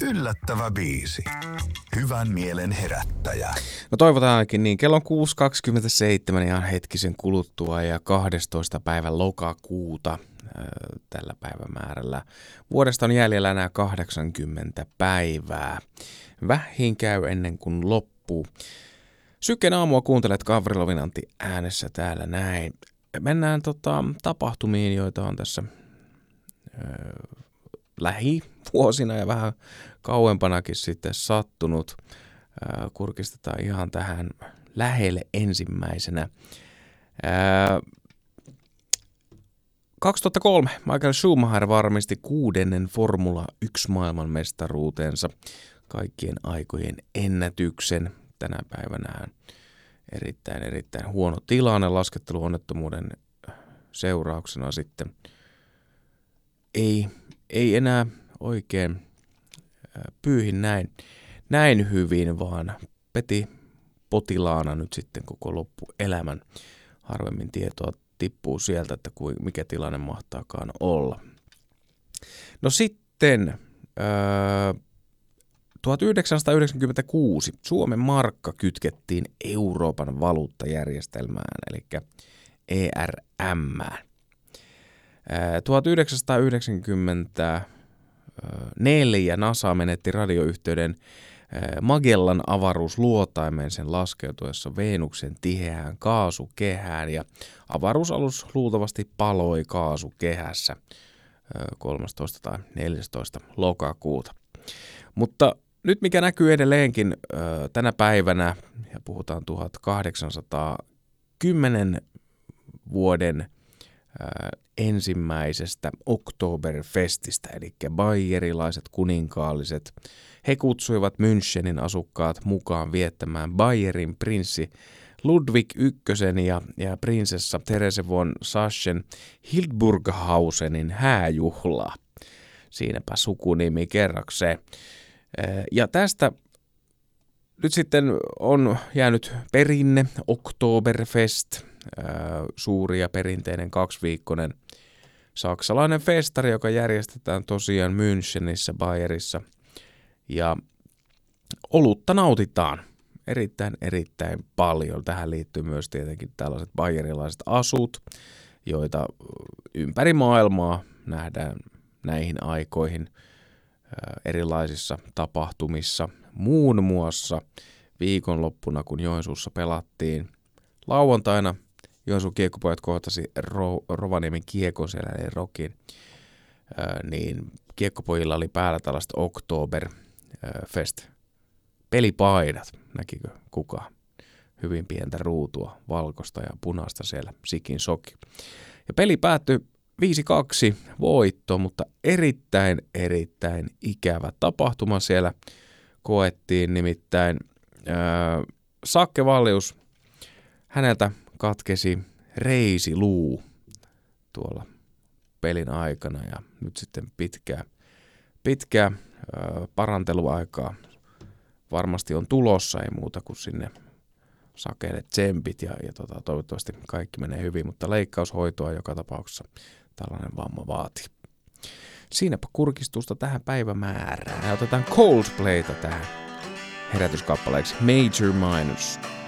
Yllättävä biisi. Hyvän mielen herättäjä. No toivotaan ainakin niin. Kello on 6.27 ihan hetkisen kuluttua ja 12. päivän lokakuuta tällä päivämäärällä. Vuodesta on jäljellä enää 80 päivää. Vähin käy ennen kuin loppuu. Syken aamua kuuntelet Gavrilovin Antti äänessä täällä näin. Mennään tapahtumiin, joita on tässä lähivuosina ja vähän kauempanakin sitten sattunut. Kurkistetaan ihan tähän lähelle ensimmäisenä. 2003 Michael Schumacher varmisti 6. Formula 1 maailmanmestaruutensa, kaikkien aikojen ennätyksen. Tänä päivänä erittäin huono tilanne lasketteluonnettomuuden seurauksena sitten. Ei enää oikein pyyhi näin hyvin, vaan peti potilaana nyt sitten koko loppuelämän. Harvemmin tietoa tippuu sieltä, että mikä tilanne mahtaakaan olla. No sitten 1996 Suomen markka kytkettiin Euroopan valuuttajärjestelmään, eli ERM. 1994 NASA menetti radioyhteyden Magellan avaruusluotaimeen sen laskeutuessa Venuksen tiheään kaasukehään, ja avaruusalus luultavasti paloi kaasukehässä 13. tai 14. lokakuuta. Mutta nyt mikä näkyy edelleenkin tänä päivänä, ja puhutaan 1810 vuoden ensimmäisestä Oktoberfestistä, eli bayerilaiset kuninkaalliset. He kutsuivat Münchenin asukkaat mukaan viettämään Bayerin prinssi Ludwig I ja prinsessa Therese von Sachsen Hildburghausenin hääjuhlaa. Siinäpä sukunimi kerrakseen. Ja tästä nyt sitten on jäänyt perinne Oktoberfest, suuri ja perinteinen 2-viikkoinen saksalainen festari, joka järjestetään tosiaan Münchenissä, Bayerissa. Ja olutta nautitaan erittäin paljon. Tähän liittyy myös tietenkin tällaiset bayerilaiset asut, joita ympäri maailmaa nähdään näihin aikoihin erilaisissa tapahtumissa. Muun muassa viikonloppuna, kun Joensuussa pelattiin lauantaina, Joensuun kiekkopojat kohtasi Rovaniemen Kiekon eli Rokin, niin kiekkopojilla oli päällä tällaiset Oktoberfest pelipaidat. Näkikö kukaan? Hyvin pientä ruutua, valkoista ja punaista siellä sikin soki. Ja peli päättyi 5-2 voitto, mutta erittäin ikävä tapahtuma siellä koettiin, nimittäin Sakke Wallius, häneltä katkesi reisiluu tuolla pelin aikana, ja nyt sitten pitkää paranteluaikaa varmasti on tulossa, ei muuta kuin sinne Sakelle tsempit ja toivottavasti kaikki menee hyvin, mutta leikkaushoitoa joka tapauksessa tällainen vamma vaatii. Siinäpä kurkistusta tähän päivämäärään. Ja otetaan Coldplayta tähän herätyskappaleeksi Major Minus.